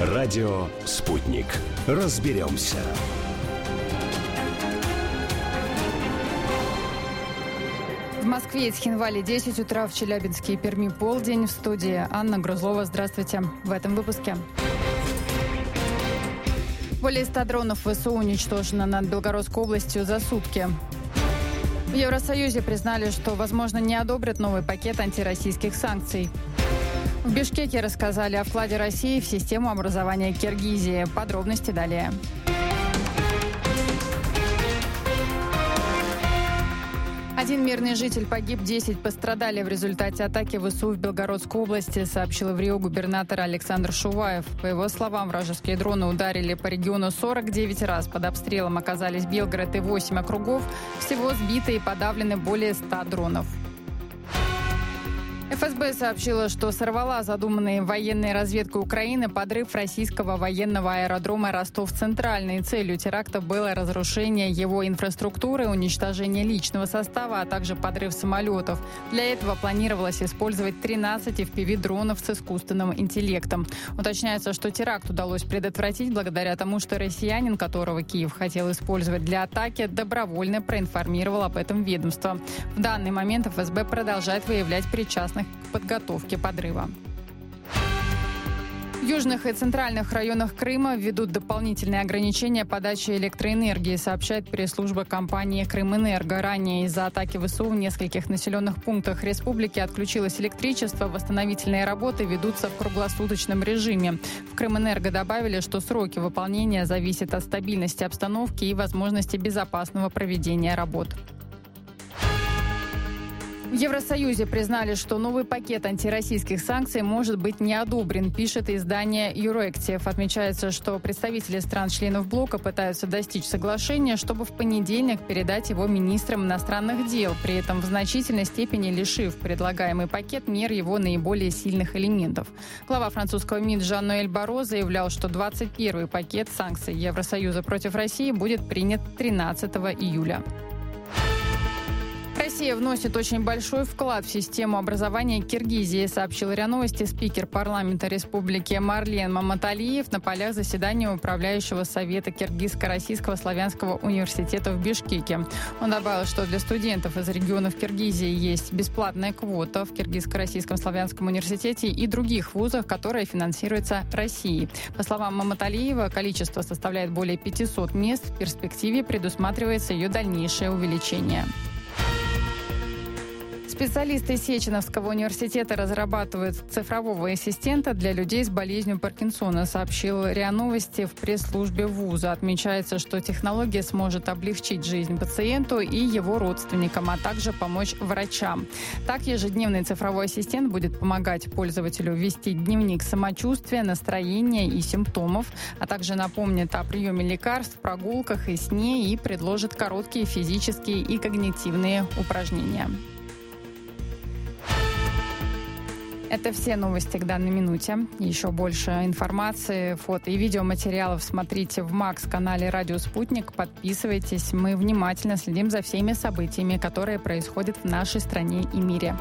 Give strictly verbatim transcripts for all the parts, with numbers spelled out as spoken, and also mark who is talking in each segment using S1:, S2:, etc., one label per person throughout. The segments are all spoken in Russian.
S1: Радио «Спутник». Разберемся.
S2: В Москве и Цхинвале десять утра, в Челябинске и Перми полдень. В студии Анна Грузлова. Здравствуйте. В этом выпуске. Более ста дронов ВСУ уничтожено над Белгородской областью за сутки. В Евросоюзе признали, что, возможно, не одобрят новый пакет антироссийских санкций. В Бишкеке рассказали о вкладе России в систему образования Киргизии. Подробности далее. Один мирный житель погиб, десять пострадали в результате атаки ВСУ в Белгородской области, сообщил в РИО губернатор Александр Шуваев. По его словам, вражеские дроны ударили по региону сорок девять раз. Под обстрелом оказались Белгород и восемь округов. Всего сбиты и подавлены более ста дронов. эф эс бэ сообщила, что сорвала задуманный военной разведкой Украины подрыв российского военного аэродрома Ростов-Центральный. Целью теракта было разрушение его инфраструктуры, уничтожение личного состава, а также подрыв самолетов. Для этого планировалось использовать тринадцать эф пи ви-дронов с искусственным интеллектом. Уточняется, что теракт удалось предотвратить благодаря тому, что россиянин, которого Киев хотел использовать для атаки, добровольно проинформировал об этом ведомство. В данный момент эф эс бэ продолжает выявлять причастных к подготовке подрыва. В южных и центральных районах Крыма введут дополнительные ограничения подачи электроэнергии, сообщает пресс-служба компании «Крымэнерго». Ранее из-за атаки ВСУ в нескольких населенных пунктах республики отключилось электричество. Восстановительные работы ведутся в круглосуточном режиме. В «Крымэнерго» добавили, что сроки выполнения зависят от стабильности обстановки и возможности безопасного проведения работ. В Евросоюзе признали, что новый пакет антироссийских санкций может быть не одобрен, пишет издание Юрэктив. Отмечается, что представители стран-членов блока пытаются достичь соглашения, чтобы в понедельник передать его министрам иностранных дел, при этом в значительной степени лишив предлагаемый пакет мер его наиболее сильных элементов. Глава французского МИД Жан-Ноэль Барро заявлял, что двадцать первый пакет санкций Евросоюза против России будет принят тринадцатого июля. Россия вносит очень большой вклад в систему образования Киргизии, сообщил РИА Новости спикер парламента Республики Марлен Маматалиев на полях заседания управляющего совета Киргизско-Российского славянского университета в Бишкеке. Он добавил, что для студентов из регионов Киргизии есть бесплатная квота в Киргизско-Российском славянском университете и других вузах, которые финансируются Россией. По словам Маматалиева, количество составляет более пятисот мест. В перспективе предусматривается ее дальнейшее увеличение. Специалисты Сеченовского университета разрабатывают цифрового ассистента для людей с болезнью Паркинсона, сообщил РИА Новости в пресс-службе вуза. Отмечается, что технология сможет облегчить жизнь пациенту и его родственникам, а также помочь врачам. Так, ежедневный цифровой ассистент будет помогать пользователю вести дневник самочувствия, настроения и симптомов, а также напомнит о приеме лекарств, прогулках и сне и предложит короткие физические и когнитивные упражнения. Это все новости к данной минуте. Еще больше информации, фото и видеоматериалов смотрите в Макс-канале «Радио Спутник». Подписывайтесь. Мы внимательно следим за всеми событиями, которые происходят в нашей стране и мире.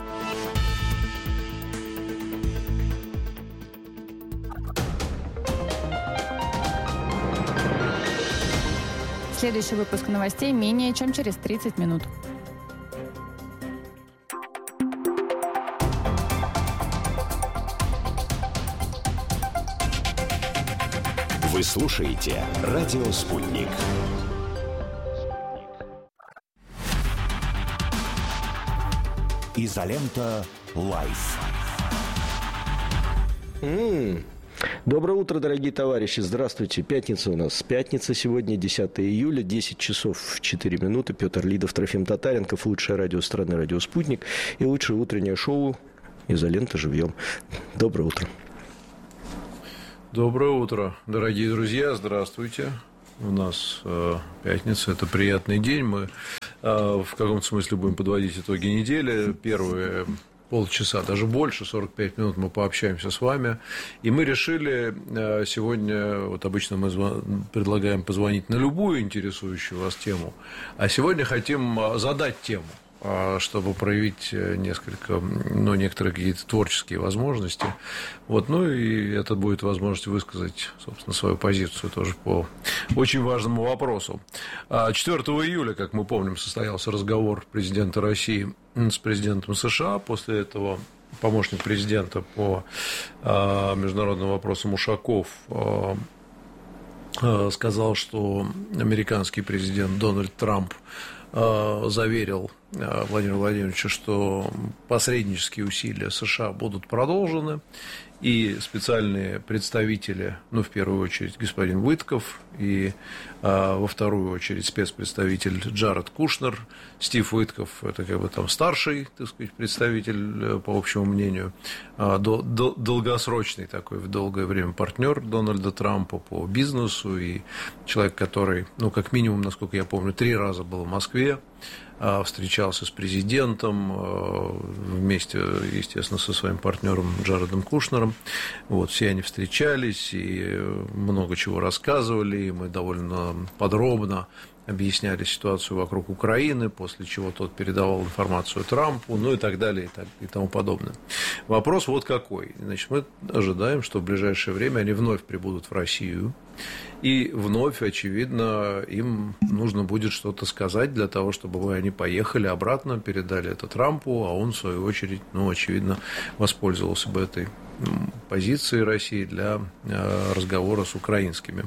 S2: Следующий выпуск новостей менее чем через тридцать минут.
S1: Вы слушаете «Радио Спутник». Изолента Лайф.
S3: Mm. Доброе утро, дорогие товарищи. Здравствуйте. Пятница у нас. Пятница сегодня, десятого июля, десять часов четыре минуты. Петр Лидов, Трофим Татаренков, лучшее радио страны «Радио Спутник» и лучшее утреннее шоу «Изолента. Живьем». Доброе утро.
S4: Доброе утро, дорогие друзья, здравствуйте. У нас э, пятница, это приятный день, мы э, в каком-то смысле будем подводить итоги недели. Первые полчаса, даже больше, сорок пять минут мы пообщаемся с вами. И мы решили э, сегодня, вот обычно мы звон, предлагаем позвонить на любую интересующую вас тему, а сегодня хотим задать тему. чтобы проявить несколько, ну, некоторые какие-то творческие возможности. Вот, ну, и это будет возможность высказать, собственно, свою позицию тоже по очень важному вопросу. четвёртого июля, как мы помним, состоялся разговор президента России с президентом США. После этого помощник президента по международным вопросам Ушаков сказал, что американский президент Дональд Трамп заверил Владимира Владимировича, что посреднические усилия США будут продолжены, и специальные представители, ну, в первую очередь, господин Уитков, и а, во вторую очередь спецпредставитель Джаред Кушнер. Стив Уитков – это как бы там старший, так сказать, представитель, по общему мнению, а, до, до, долгосрочный такой, в долгое время партнер Дональда Трампа по бизнесу, и человек, который, ну, как минимум, насколько я помню, три раза был в Москве, встречался с президентом вместе, естественно, со своим партнером Джаредом Кушнером. Вот, все они встречались и много чего рассказывали, и мы довольно подробно объясняли ситуацию вокруг Украины, после чего тот передавал информацию Трампу, ну и так далее, и, так, и тому подобное. Вопрос вот какой. Значит, мы ожидаем, что в ближайшее время они вновь прибудут в Россию, и вновь, очевидно, им нужно будет что-то сказать для того, чтобы они поехали обратно, передали это Трампу, а он, в свою очередь, ну, очевидно, воспользовался бы этой позицией России для разговора с украинскими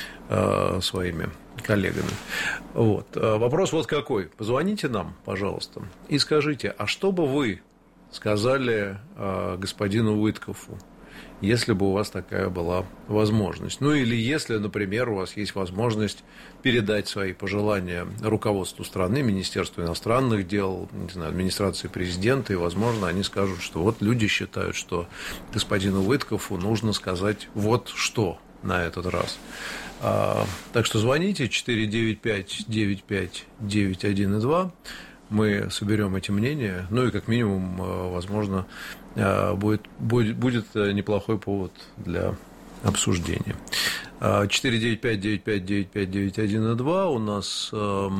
S4: своими коллегами. Вот. Вопрос вот какой. Позвоните нам, пожалуйста, и скажите, а что бы вы сказали господину Уиткову, если бы у вас такая была возможность? Ну, или если, например, у вас есть возможность передать свои пожелания руководству страны, Министерству иностранных дел, не знаю, администрации президента, и, возможно, они скажут, что вот люди считают, что господину Уиткову нужно сказать вот что на этот раз. А, так что звоните четыре девять пять девять пять девять один два. Мы соберем эти мнения, ну и как минимум, возможно, будет, будет, будет неплохой повод для обсуждения. четыре девять пять девять пять девять пять девять один два. У нас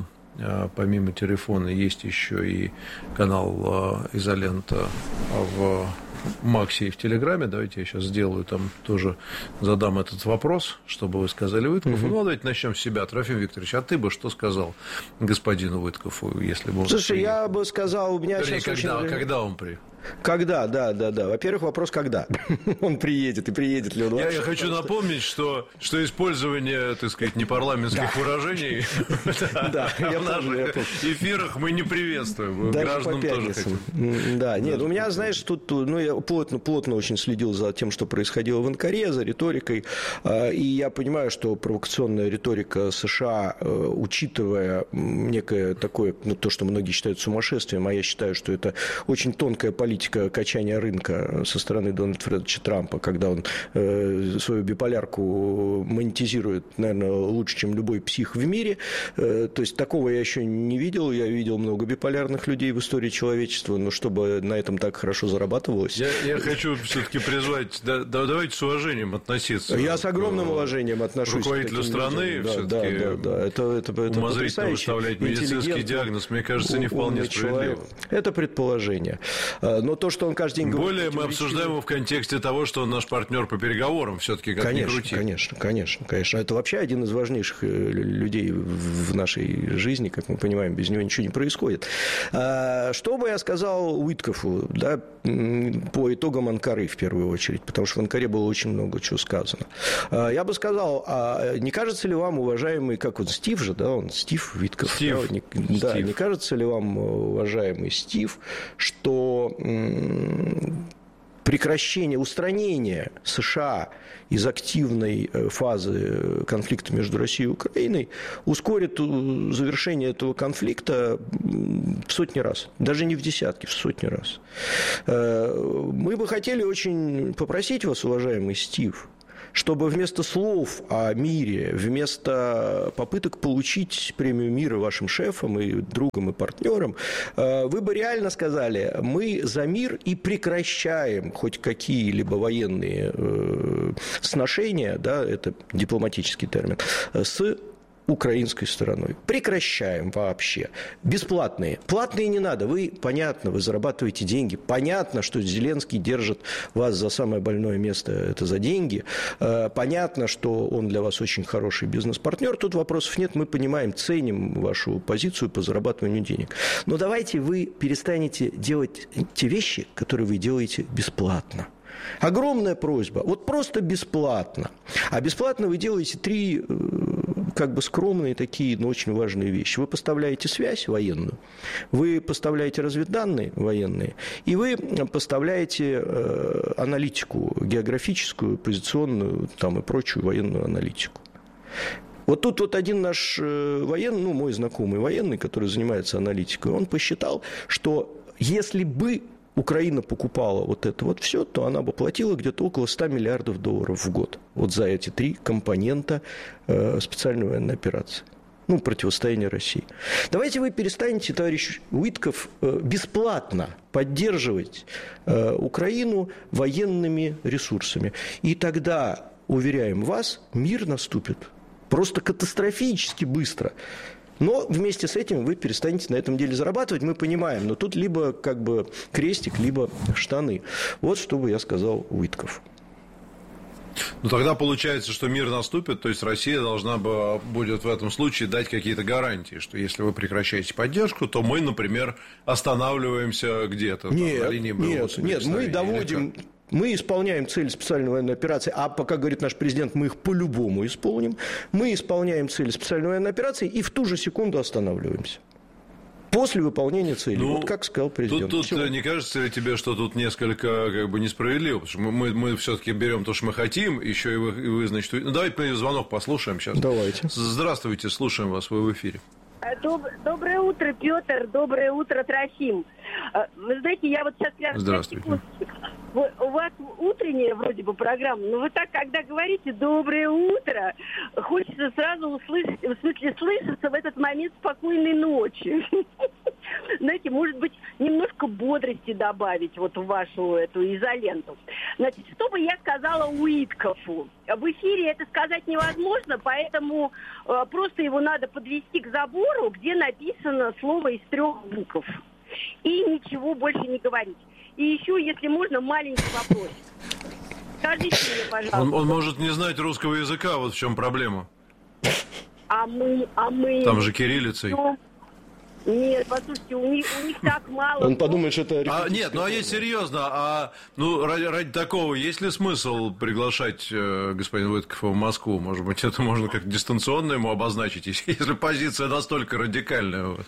S4: помимо телефона есть еще и канал «Изолента» в Максе и в Телеграме. Давайте я сейчас сделаю там тоже, задам этот вопрос, чтобы вы сказали Уиткову. Угу. Ну, давайте начнем с себя. Трофим Викторович, а ты бы что сказал господину Уиткову, если бы он...
S3: Слушай, приехал? Я бы сказал, у меня
S4: Вернее,
S3: сейчас
S4: когда,
S3: очень...
S4: когда он при...
S3: Когда, да, да, да. Во-первых, вопрос, когда он приедет, и приедет ли он
S4: Я,
S3: вообще.
S4: я хочу напомнить, что, что использование, так сказать, непарламентских да. выражений в наших эфирах мы не приветствуем. Гражданам тоже хотим.
S3: Да, нет, у меня, знаешь, тут, ну, я плотно, плотно очень следил за тем, что происходило в Анкаре, за риторикой, и я понимаю, что провокационная риторика США, учитывая некое такое, ну, то, что многие считают сумасшествием, а я считаю, что это очень тонкая политика, политика качания рынка со стороны Дональда Фредовича Трампа, когда он э, свою биполярку монетизирует, наверное, лучше, чем любой псих в мире. Э, то есть, такого я еще не видел. Я видел много биполярных людей в истории человечества, но чтобы на этом так хорошо зарабатывалось.
S4: Я, я хочу все-таки призвать, да, да, давайте с уважением относиться.
S3: Я с огромным уважением отношусь к
S4: руководителю страны,
S3: да,
S4: все-таки
S3: да, да, да. Это, это, это
S4: умозрительно выставлять медицинский диагноз, мне кажется, не вполне справедливо.
S3: Это предположение. Но то, что он каждый день говорит...
S4: Более мы обсуждаем его в контексте того, что он наш партнер по переговорам, все-таки как
S3: конечно,
S4: ни крути.
S3: Конечно, конечно, конечно. Это вообще один из важнейших людей в нашей жизни, как мы понимаем, без него ничего не происходит. Что бы я сказал Уиткову, да, по итогам Анкары, в первую очередь, потому что в Анкаре было очень много чего сказано. Я бы сказал, а не кажется ли вам, уважаемый, как он, Стив же, да, он Стив Уитков?
S4: Стив.
S3: Да, не, да,
S4: Стив.
S3: Не кажется ли вам, уважаемый Стив, что прекращение, устранение США из активной фазы конфликта между Россией и Украиной ускорит завершение этого конфликта в сотни раз. Даже не в десятки, в сотни раз. Мы бы хотели очень попросить вас, уважаемый Стив, чтобы вместо слов о мире, вместо попыток получить премию мира вашим шефам и другом, и партнерам, вы бы реально сказали: мы за мир и прекращаем хоть какие-либо военные сношения, да, это дипломатический термин, с украинской стороной. Прекращаем вообще. Бесплатные. Платные не надо. Вы, понятно, вы зарабатываете деньги. Понятно, что Зеленский держит вас за самое больное место, это за деньги. Понятно, что он для вас очень хороший бизнес-партнер. Тут вопросов нет. Мы понимаем, ценим вашу позицию по зарабатыванию денег. Но давайте вы перестанете делать те вещи, которые вы делаете бесплатно. Огромная просьба. Вот просто бесплатно. А бесплатно вы делаете три, как бы скромные такие, но очень важные вещи. Вы поставляете связь военную, вы поставляете разведданные военные, и вы поставляете аналитику географическую, позиционную там, и прочую военную аналитику. Вот тут вот один наш военный, ну, мой знакомый военный, который занимается аналитикой, он посчитал, что если бы Украина покупала вот это вот все, то она бы платила где-то около ста миллиардов долларов в год. Вот за эти три компонента э, специальной военной операции. Ну, противостояние России. Давайте вы перестанете, товарищ Уитков, э, бесплатно поддерживать э, Украину военными ресурсами. И тогда, уверяем вас, мир наступит просто катастрофически быстро. Но вместе с этим вы перестанете на этом деле зарабатывать, мы понимаем. Но тут либо как бы крестик, либо штаны. Вот что бы я сказал Уитков.
S4: Ну, тогда получается, что мир наступит, то есть Россия должна бы, будет в этом случае дать какие-то гарантии, что если вы прекращаете поддержку, то мы, например, останавливаемся где-то.
S3: Нет,
S4: там, на линии
S3: нет, нет, мы доводим... Мы исполняем цели специальной военной операции, а пока, говорит наш президент, мы их по-любому исполним. Мы исполняем цели специальной военной операции и в ту же секунду останавливаемся. После выполнения цели. Ну, вот как сказал президент.
S4: Тут, тут не кажется ли тебе, что тут несколько как бы несправедливо? Потому что мы, мы, мы все-таки берем то, что мы хотим, еще и вы, и вы значит... Ну, давайте мы звонок послушаем сейчас.
S3: Давайте.
S4: Здравствуйте, слушаем вас, вы в эфире.
S5: Доб... Доброе утро, Петр. Доброе утро, Трофим. Вы знаете, я вот сейчас...
S4: Здравствуйте.
S5: Вы, у вас утренняя вроде бы программа, но вы так, когда говорите «доброе утро», хочется сразу услышать, в смысле, слышаться в этот момент спокойной ночи. Знаете, может быть, немножко бодрости добавить вот в вашу эту изоленту. Значит, что бы я сказала Уиткову? В эфире это сказать невозможно, поэтому э, просто его надо подвести к забору, где написано слово из трех букв. И ничего больше не говорить. И еще, если можно, маленький вопрос. Скажите мне, пожалуйста.
S4: Он, он может не знать русского языка, вот в чем проблема.
S5: А мы... А мы...
S4: Там же кириллицей.
S5: Нет, послушайте, у них, у них так мало...
S3: Он подумает, что это...
S4: А, нет, ну а есть серьезно, а ну ради, ради такого есть ли смысл приглашать э, господина Уиткова в Москву? Может быть, это можно как-то дистанционно ему обозначить, если позиция настолько радикальная у вас?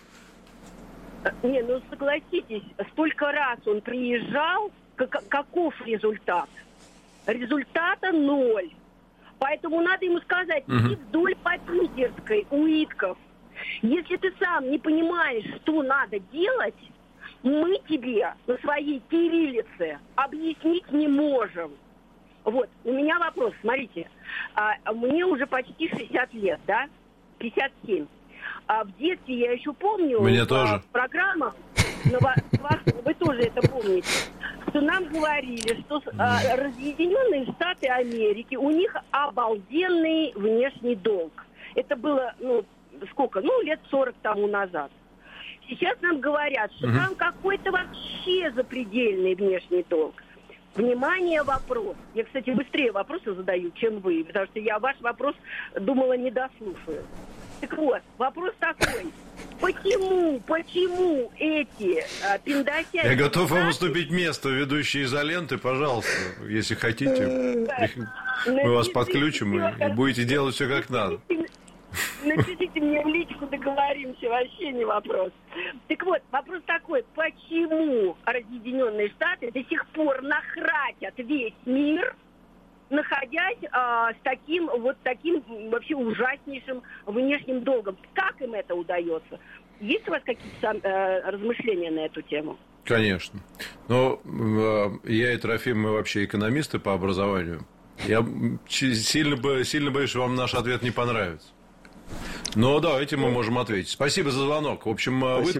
S5: Не, ну согласитесь, столько раз он приезжал, как, каков результат? Результата ноль. Поэтому надо ему сказать, иди угу. вдоль по Питерской, Уитков. Если ты сам не понимаешь, что надо делать, мы тебе на своей кириллице объяснить не можем. Вот, у меня вопрос, смотрите, а, мне уже почти шестьдесят лет, да, пятьдесят семь. А в детстве я еще помню...
S4: Мне
S5: в,
S4: тоже.
S5: В программах, но вы тоже это помните, что нам говорили, что а, Разъединенные Штаты Америки, у них обалденный внешний долг. Это было, ну, сколько? Ну, лет сорок тому назад. Сейчас нам говорят, что угу. там какой-то вообще запредельный внешний долг. Внимание, вопрос. Я, кстати, быстрее вопросы задаю, чем вы, потому что я ваш вопрос, думала, не дослушаю. Так вот, вопрос такой. Почему, почему эти а, пиндосяки...
S4: Я готов вам уступить место ведущей изоленты, пожалуйста, если хотите. Мы вас подключим и будете делать все как надо.
S5: Напишите мне в личку, договоримся, вообще не вопрос. Так вот, вопрос такой, почему Разъединенные Штаты до сих пор нахратят весь мир, находясь а, с таким вот таким вообще ужаснейшим внешним долгом? Как им это удается? Есть у вас какие-то э, размышления на эту тему?
S4: Конечно. Но э, я и Трофим, мы вообще экономисты по образованию. Я сильно, сильно боюсь, что вам наш ответ не понравится. Но давайте мы можем ответить. Спасибо за звонок. В общем, вы